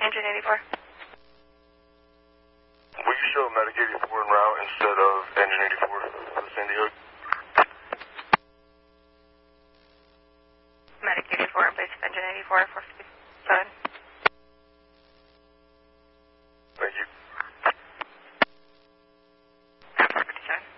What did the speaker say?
Engine 84. Will you show Medic 84 en route instead of Engine 84 for the Sandy Hook? Medic 84 in place of Engine 84, 450.